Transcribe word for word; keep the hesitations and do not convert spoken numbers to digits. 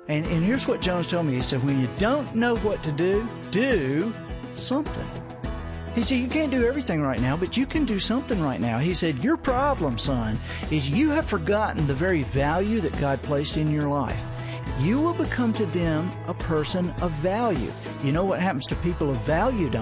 And, and here's what Jones told me. He said, when you don't know what to do, do something. He said, you can't do everything right now, but you can do something right now. He said, your problem, son, is you have forgotten the very value that God placed in your life. You will become to them a person of value. You know what happens to people of value, don't